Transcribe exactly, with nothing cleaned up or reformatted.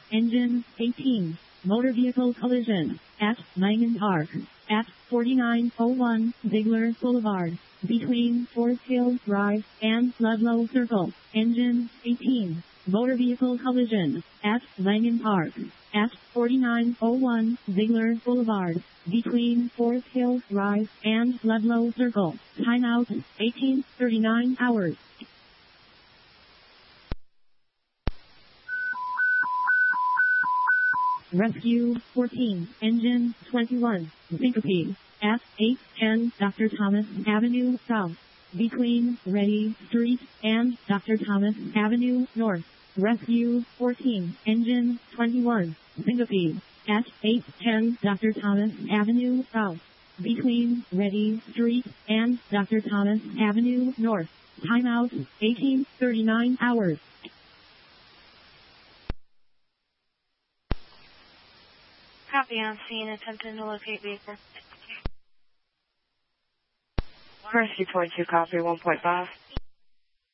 Engine eighteen. Motor vehicle collision at Langham Park at forty-nine oh one Ziegler Boulevard between Forest Hill Drive and Ludlow Circle. Engine eighteen. Motor vehicle collision at Langham Park at forty-nine oh one Ziegler Boulevard between Forest Hill Drive and Ludlow Circle. Timeout eighteen thirty-nine hours. Rescue fourteen, Engine twenty-one, Syncope, at eight ten Doctor Thomas Avenue South, between Ready Street and Doctor Thomas Avenue North. Rescue fourteen, Engine twenty-one, Syncope, at eight ten Doctor Thomas Avenue South, between Ready Street and Doctor Thomas Avenue North. Timeout eighteen thirty-nine hours. Copy on scene, attempting to locate vehicle. Rescue point two, copy one point five.